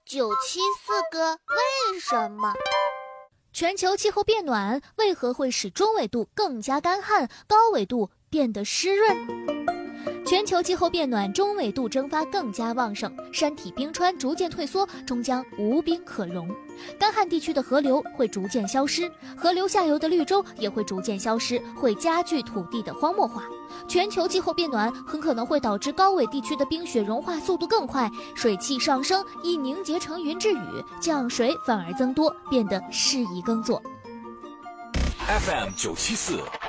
974个为什么？ 全球气候变暖为何会使中纬度更加干旱，高纬度变得湿润？全球气候变暖，中纬度蒸发更加旺盛，山体冰川逐渐退缩，终将无冰可容。干旱地区的河流会逐渐消失，河流下游的绿洲也会逐渐消失，会加剧土地的荒漠化。全球气候变暖很可能会导致高纬地区的冰雪融化速度更快，水汽上升，易凝结成云致雨，降水反而增多，变得适宜耕作。 FM 974